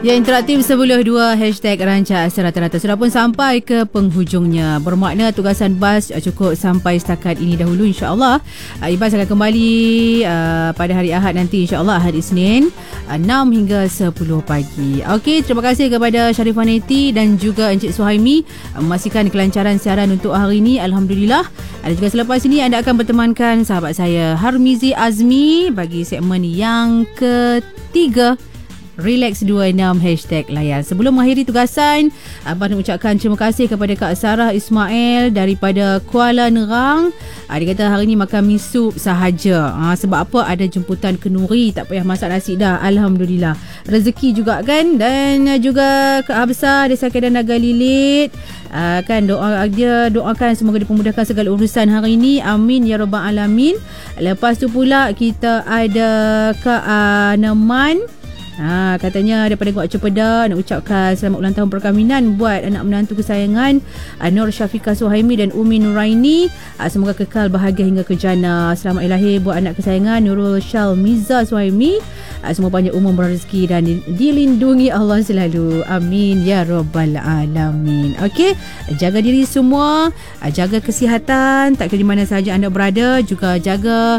Ya, interaktif 10.2 hashtag Rancak Serata-Rata sudah pun sampai ke penghujungnya. Bermakna tugasan BAS cukup sampai setakat ini dahulu, insyaAllah. BAS akan kembali pada hari Ahad nanti, insyaAllah Ahad Isnin 6 hingga 10 pagi. Okey, terima kasih kepada Sharifah Neti dan juga Encik Suhaimi memastikan kelancaran siaran untuk hari ini. Alhamdulillah. Dan juga selepas ini anda akan bertemankan sahabat saya Harmizi Azmi bagi segmen yang ketiga, Relax 26 hashtag Layan. Sebelum mengakhiri tugasan, Abang nak ucapkan terima kasih kepada Kak Sarah Ismail daripada Kuala Nerang. Dia kata hari ni makan miso sahaja. Sebab apa? Ada jemputan kenduri, tak payah masak nasi dah. Alhamdulillah. Rezeki juga kan. Dan juga Kak Habsah Desa Kedah Naga Lilit. Kan dia doakan semoga dipermudahkan segala urusan hari ini. Amin ya rabbal alamin. Lepas tu pula kita ada Kak Naman. Katanya daripada Guat Cepeda nak ucapkan selamat ulang tahun perkahwinan buat anak menantu kesayangan Nur Syafiqah Suhaimi dan Umi Nuraini. Semoga kekal bahagia hingga ke jannah. Selamat ilahi buat anak kesayangan Nurul Syal Miza Suhaimi. Semua panjang umur berrezeki dan dilindungi Allah selalu. Amin ya rabbal alamin. Okey, jaga diri semua, jaga kesihatan tak kira di mana sahaja anda berada, juga jaga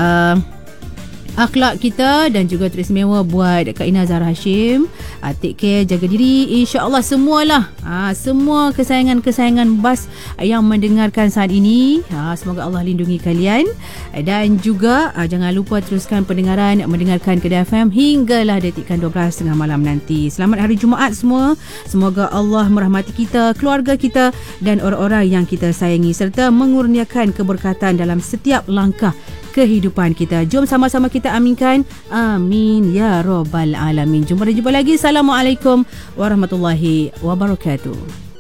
akhlak kita dan juga teristimewa buat Kak Ina Zahra Hashim. Take care, jaga diri, insya-Allah semualah. Semua kesayangan-kesayangan BAS yang mendengarkan saat ini, semoga Allah lindungi kalian. Dan juga jangan lupa teruskan mendengarkan Kedah FM hinggalah detikkan 12.30 malam nanti. Selamat hari Jumaat semua. Semoga Allah merahmati kita, keluarga kita dan orang-orang yang kita sayangi serta mengurniakan keberkatan dalam setiap langkah kehidupan kita. Jom sama-sama kita aminkan. Amin ya rabbal alamin. Jumpa lagi. Assalamualaikum warahmatullahi wabarakatuh.